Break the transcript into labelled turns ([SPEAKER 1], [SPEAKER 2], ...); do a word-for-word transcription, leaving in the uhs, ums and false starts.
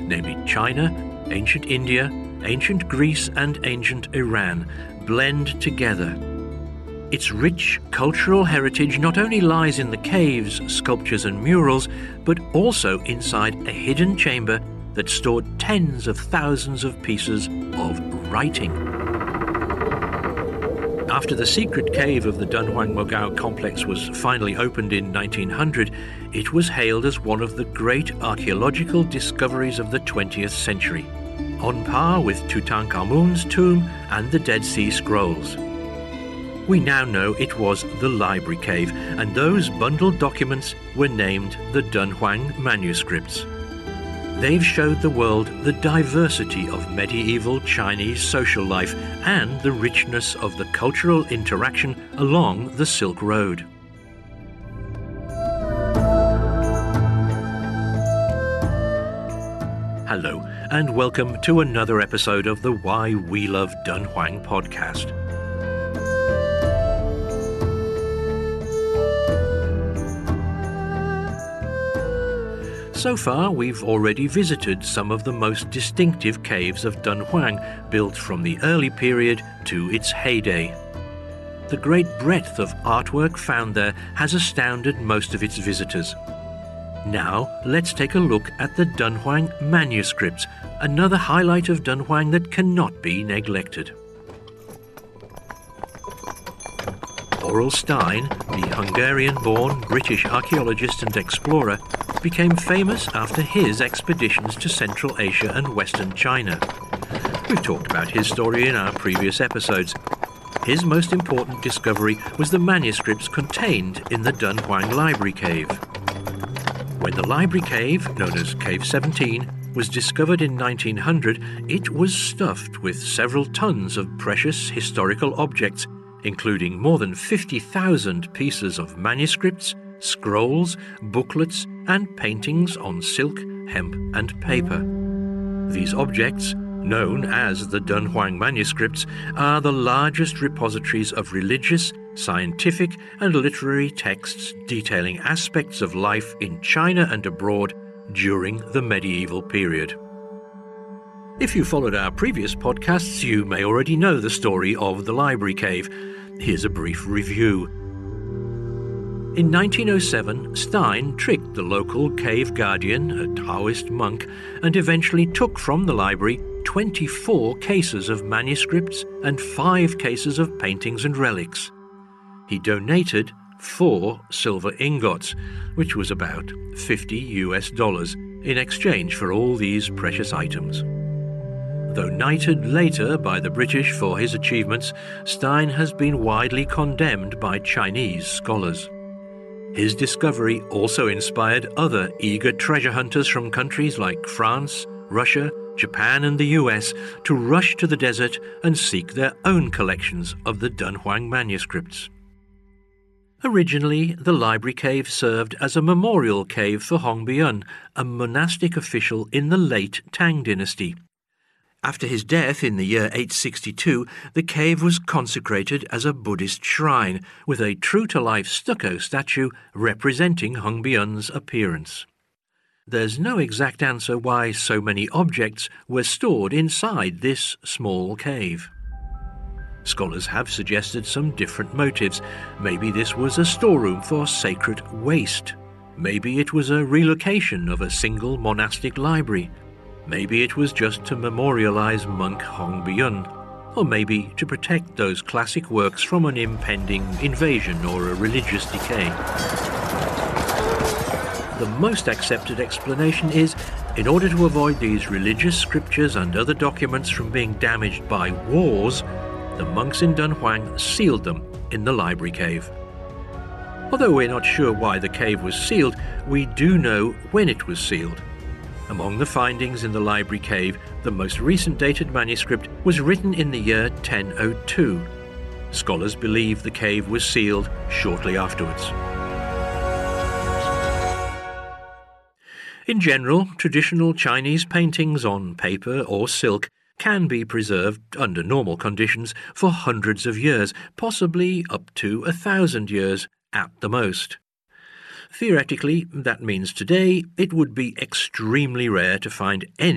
[SPEAKER 1] namely China, ancient India, ancient Greece and ancient Iran, blend together. Its rich cultural heritage not only lies in the caves, sculptures and murals, but also inside a hidden chamber that stored tens of thousands of pieces of writing. After the secret cave of the Dunhuang Mogao complex was finally opened in nineteen hundred, it was hailed as one of the great archaeological discoveries of the twentieth century, on par with Tutankhamun's tomb and the Dead Sea Scrolls. We now know it was the Library Cave, and those bundled documents were named the Dunhuang Manuscripts. They've showed the world the diversity of medieval Chinese social life and the richness of the cultural interaction along the Silk Road. Hello, and welcome to another episode of the Why We Love Dunhuang podcast. So far, we've already visited some of the most distinctive caves of Dunhuang, built from the early period to its heyday. The great breadth of artwork found there has astounded most of its visitors. Now, let's take a look at the Dunhuang Manuscripts, another highlight of Dunhuang that cannot be neglected. Aurel Stein, the Hungarian-born British archaeologist and explorer, became famous after his expeditions to Central Asia and Western China. We've talked about his story in our previous episodes. His most important discovery was the manuscripts contained in the Dunhuang Library Cave. When the Library Cave, known as Cave seventeen, was discovered in nineteen hundred, it was stuffed with several tons of precious historical objects, including more than fifty thousand pieces of manuscripts, scrolls, booklets, and paintings on silk, hemp, and paper. These objects, known as the Dunhuang Manuscripts, are the largest repositories of religious, scientific, and literary texts detailing aspects of life in China and abroad during the medieval period. If you followed our previous podcasts, you may already know the story of the Library Cave. Here's a brief review. In nineteen oh seven, Stein tricked the local cave guardian, a Taoist monk, and eventually took from the library twenty-four cases of manuscripts and five cases of paintings and relics. He donated four silver ingots, which was about fifty U S dollars, in exchange for all these precious items. Though knighted later by the British for his achievements, Stein has been widely condemned by Chinese scholars. His discovery also inspired other eager treasure hunters from countries like France, Russia, Japan and the U S to rush to the desert and seek their own collections of the Dunhuang manuscripts. Originally, the Library Cave served as a memorial cave for Hongbian, a monastic official in the late Tang dynasty. After his death in the year eight sixty-two, the cave was consecrated as a Buddhist shrine, with a true-to-life stucco statue representing Hongbian's appearance. There's no exact answer why so many objects were stored inside this small cave. Scholars have suggested some different motives. Maybe this was a storeroom for sacred waste. Maybe it was a relocation of a single monastic library. Maybe it was just to memorialize monk Hongbian, or maybe to protect those classic works from an impending invasion or a religious decay. The most accepted explanation is, in order to avoid these religious scriptures and other documents from being damaged by wars, the monks in Dunhuang sealed them in the Library Cave. Although we're not sure why the cave was sealed, we do know when it was sealed. Among the findings in the Library Cave, the most recent dated manuscript was written in the year ten oh two. Scholars believe the cave was sealed shortly afterwards. In general, traditional Chinese paintings on paper or silk can be preserved under normal conditions for hundreds of years, possibly up to a thousand years at the most. Theoretically, that means today it would be extremely rare to find any